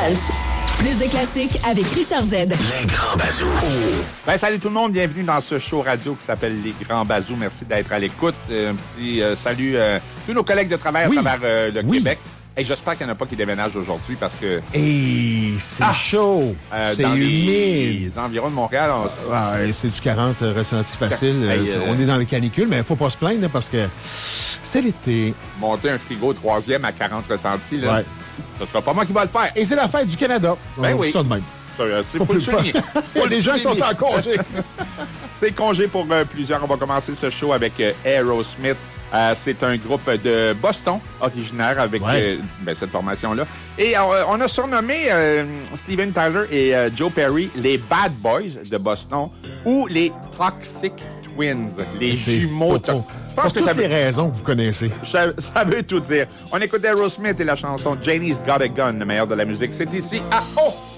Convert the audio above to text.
Belge. Plus de classiques avec Richard Z. Les Grands Bazous. Ben, salut tout le monde, bienvenue dans ce show radio qui s'appelle Les Grands Bazous. Merci d'être à l'écoute. Un petit salut à tous nos collègues de travail à travers le Québec. Et j'espère qu'il n'y en a pas qui déménagent aujourd'hui parce que... Hey, c'est chaud, c'est dans humide. les environs de Montréal, C'est du 40 ressenti facile. On est dans les canicules, mais il ne faut pas se plaindre parce que c'est l'été. Monter un frigo 3e à 40 ressentis, là, ce sera pas moi qui va le faire. Et c'est la fête du Canada. Ben oui. Ça de même. C'est pour le souligner. Les gens sont en congé. C'est congé pour plusieurs. On va commencer ce show avec Aerosmith. C'est un groupe de Boston, originaire avec cette formation-là. Et on a surnommé Steven Tyler et Joe Perry les Bad Boys de Boston ou les Toxic Twins, les jumeaux toxiques. Je pense pour toutes les raisons que vous connaissez. Ça veut tout dire. On écoute Aerosmith et la chanson Janie's Got a Gun, le meilleur de la musique. C'est ici à